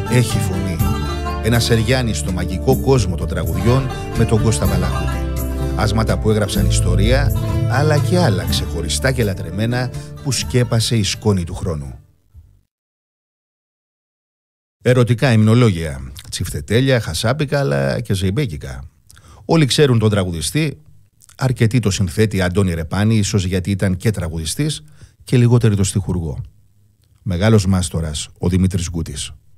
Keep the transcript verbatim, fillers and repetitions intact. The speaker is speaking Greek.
έχει φωνή. Ένα Σεριάννη στο μαγικό κόσμο των τραγουδιών με τον Κώστα Βαλαχούτη. Άσματα που έγραψαν ιστορία, αλλά και άλλα ξεχωριστά και λατρεμένα που σκέπασε η σκόνη του χρόνου. Ερωτικά υμνολόγια, τσιφτετέλια, χασάπικα αλλά και ζεϊμπέκικα. Όλοι ξέρουν τον τραγουδιστή, αρκετοί το συνθέτη Αντώνη Ρεπάνη, ίσως γιατί ήταν και τραγουδιστής, και λιγότεροι το στιχουργό. Μεγάλος μάστορας ο Δημήτρης Γκούτης.